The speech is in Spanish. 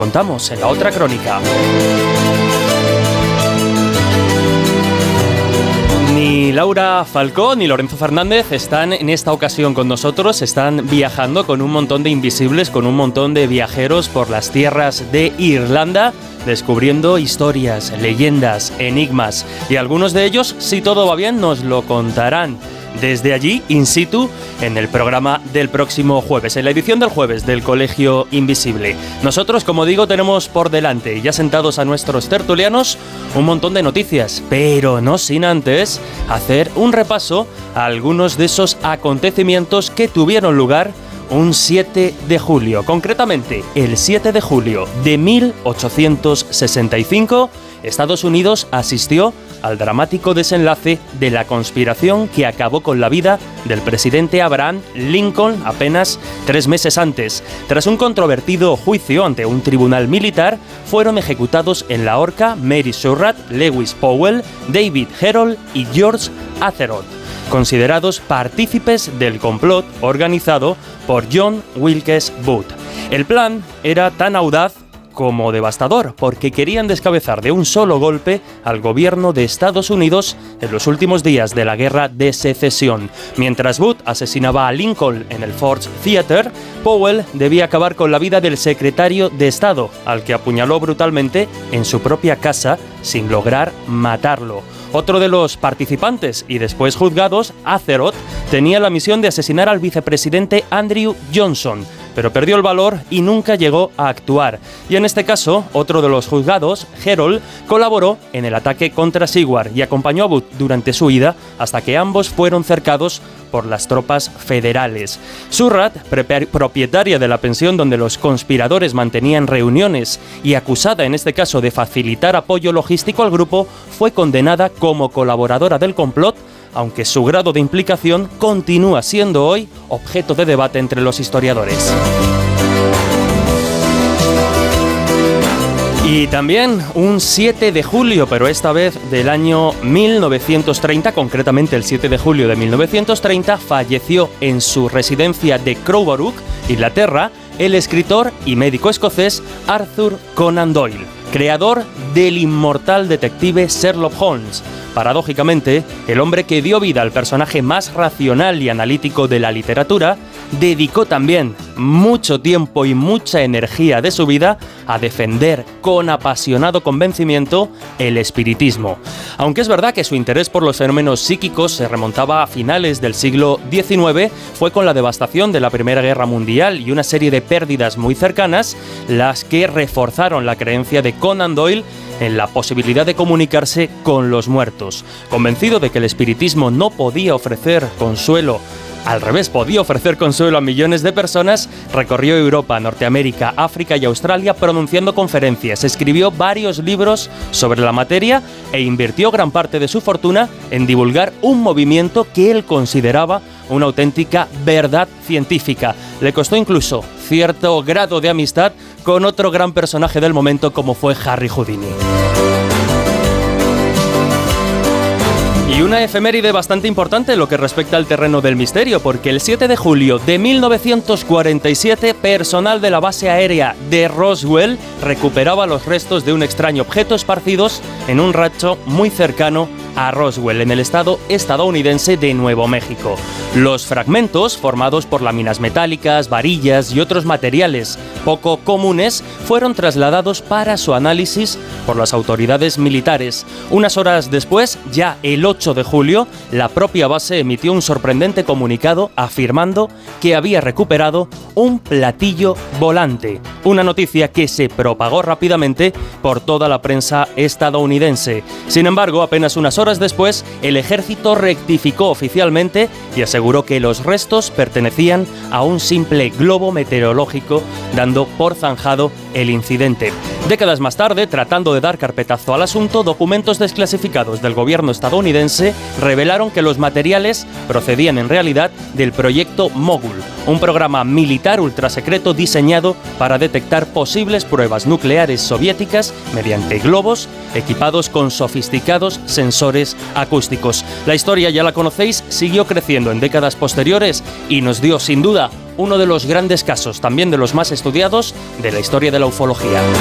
Contamos en la otra crónica. Ni Laura Falcó ni Lorenzo Fernández están en esta ocasión con nosotros. Están viajando con un montón de invisibles, con un montón de viajeros por las tierras de Irlanda, descubriendo historias, leyendas, enigmas. Y algunos de ellos, si todo va bien, nos lo contarán desde allí, in situ, en el programa del próximo jueves, en la edición del jueves del Colegio Invisible. Nosotros, como digo, tenemos por delante, ya sentados a nuestros tertulianos, un montón de noticias, pero no sin antes hacer un repaso a algunos de esos acontecimientos que tuvieron lugar un 7 de julio. Concretamente, el 7 de julio de 1865, Estados Unidos asistió al dramático desenlace de la conspiración que acabó con la vida del presidente Abraham Lincoln apenas 3 meses antes. Tras un controvertido juicio ante un tribunal militar, fueron ejecutados en la horca Mary Surratt, Lewis Powell, David Herold y George Atherton, considerados partícipes del complot organizado por John Wilkes Booth. El plan era tan audaz como devastador, porque querían descabezar de un solo golpe al gobierno de Estados Unidos en los últimos días de la Guerra de Secesión. Mientras Booth asesinaba a Lincoln en el Ford's Theater, Powell debía acabar con la vida del secretario de Estado, al que apuñaló brutalmente en su propia casa sin lograr matarlo. Otro de los participantes y después juzgados, Atherton, tenía la misión de asesinar al vicepresidente Andrew Johnson, pero perdió el valor y nunca llegó a actuar. Y en este caso, otro de los juzgados, Herold, colaboró en el ataque contra Seward y acompañó a Booth durante su huida hasta que ambos fueron cercados por las tropas federales. Surratt, propietaria de la pensión donde los conspiradores mantenían reuniones y acusada en este caso de facilitar apoyo logístico al grupo, fue condenada como colaboradora del complot, aunque su grado de implicación continúa siendo hoy objeto de debate entre los historiadores. Y también un 7 de julio, pero esta vez del año 1930, concretamente el 7 de julio de 1930, falleció en su residencia de Crowborough, Inglaterra, el escritor y médico escocés Arthur Conan Doyle, creador del inmortal detective Sherlock Holmes. Paradójicamente, el hombre que dio vida al personaje más racional y analítico de la literatura, dedicó también mucho tiempo y mucha energía de su vida a defender con apasionado convencimiento el espiritismo. Aunque es verdad que su interés por los fenómenos psíquicos se remontaba a finales del siglo XIX, fue con la devastación de la Primera Guerra Mundial y una serie de pérdidas muy cercanas las que reforzaron la creencia de Conan Doyle en la posibilidad de comunicarse con los muertos. Convencido de que el espiritismo no podía ofrecer consuelo, al revés, podía ofrecer consuelo a millones de personas, recorrió Europa, Norteamérica, África y Australia pronunciando conferencias, escribió varios libros sobre la materia e invirtió gran parte de su fortuna en divulgar un movimiento que él consideraba una auténtica verdad científica. Le costó incluso cierto grado de amistad con otro gran personaje del momento como fue Harry Houdini. Y una efeméride bastante importante en lo que respecta al terreno del misterio, porque el 7 de julio de 1947, personal de la base aérea de Roswell recuperaba los restos de un extraño objeto esparcidos en un rancho muy cercano a Roswell, en el estado estadounidense de Nuevo México. Los fragmentos, formados por láminas metálicas, varillas y otros materiales poco comunes, fueron trasladados para su análisis por las autoridades militares. Unas horas después, ya el 8 de julio, la propia base emitió un sorprendente comunicado afirmando que había recuperado un platillo volante, una noticia que se propagó rápidamente por toda la prensa estadounidense. Sin embargo, apenas unas horas después, el ejército rectificó oficialmente y aseguró que los restos pertenecían a un simple globo meteorológico, dando por zanjado el incidente. Décadas más tarde, tratando de dar carpetazo al asunto, documentos desclasificados del gobierno estadounidense revelaron que los materiales procedían en realidad del proyecto Mogul, un programa militar ultrasecreto diseñado para detectar posibles pruebas nucleares soviéticas mediante globos equipados con sofisticados sensores acústicos. La historia, ya la conocéis, siguió creciendo en décadas posteriores y nos dio sin duda uno de los grandes casos, también de los más estudiados, de la historia de la ufología.